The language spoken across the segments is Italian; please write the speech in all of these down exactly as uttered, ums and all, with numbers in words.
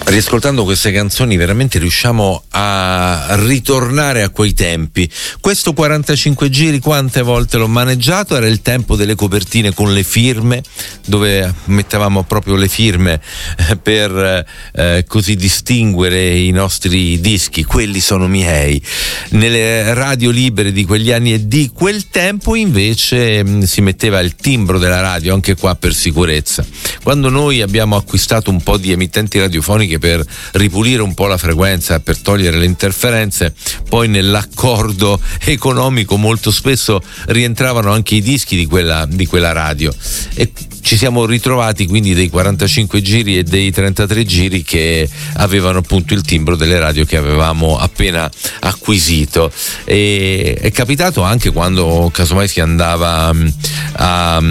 Riascoltando queste canzoni veramente riusciamo a ritornare a quei tempi. Questo quarantacinque giri quante volte l'ho maneggiato? Era il tempo delle copertine con le firme, dove mettevamo proprio le firme per eh, così distinguere i nostri dischi. Quelli sono miei. Nelle radio libere di quegli anni e di quel tempo invece mh, si metteva il timbro della radio, anche qua per sicurezza. Quando noi abbiamo acquistato un po' di emittenti radiofoniche per ripulire un po' la frequenza, per togliere le interferenze, poi nell'accordo economico molto spesso rientravano anche i dischi di quella, di quella radio, e ci siamo ritrovati quindi dei quarantacinque giri e dei trentatré giri che avevano appunto il timbro delle radio che avevamo appena acquisito. E è capitato anche quando casomai si andava a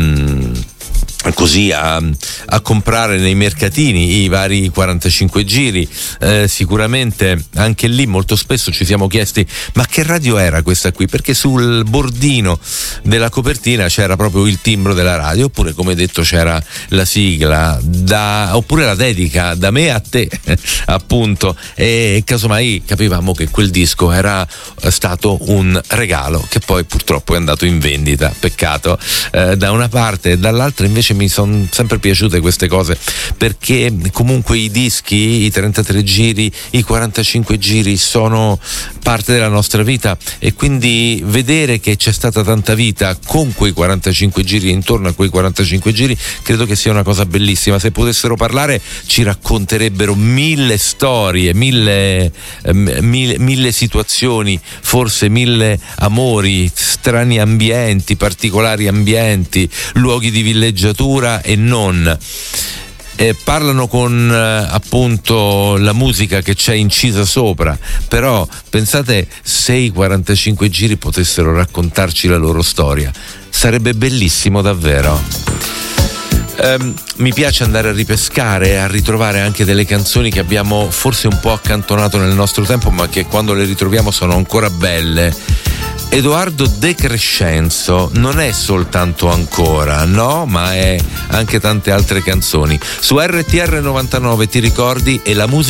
così a, a comprare nei mercatini i vari quarantacinque giri, eh, sicuramente anche lì molto spesso ci siamo chiesti ma che radio era questa qui, perché sul bordino della copertina c'era proprio il timbro della radio, oppure come detto c'era la sigla da, oppure la dedica da me a te appunto, e casomai capivamo che quel disco era stato un regalo che poi purtroppo è andato in vendita, peccato, eh, da una parte, e dall'altra invece mi sono sempre piaciute queste cose, perché comunque i dischi, i trentatré giri, i quarantacinque giri sono parte della nostra vita, e quindi vedere che c'è stata tanta vita con quei quarantacinque giri, intorno a quei quarantacinque giri, credo che sia una cosa bellissima. Se potessero parlare ci racconterebbero mille storie, mille, eh, mille, mille situazioni, forse mille amori, strani ambienti, particolari ambienti, luoghi di villeggiatura e non. Eh, parlano con eh, appunto la musica che c'è incisa sopra, però pensate se i quarantacinque giri potessero raccontarci la loro storia, sarebbe bellissimo davvero. Um, mi piace andare a ripescare e a ritrovare anche delle canzoni che abbiamo forse un po' accantonato nel nostro tempo, ma che quando le ritroviamo sono ancora belle. Edoardo De Crescenzo non è soltanto Ancora, no, ma è anche tante altre canzoni. Su R T R novantanove, ti ricordi? E la musica